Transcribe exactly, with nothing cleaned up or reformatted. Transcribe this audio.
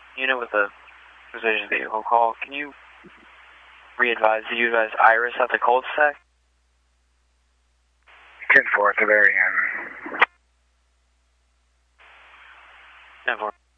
unit with a precision vehicle call. Can you re-advise? Did you advise Iris at the cul-de-sac? ten four at the very end. ten four.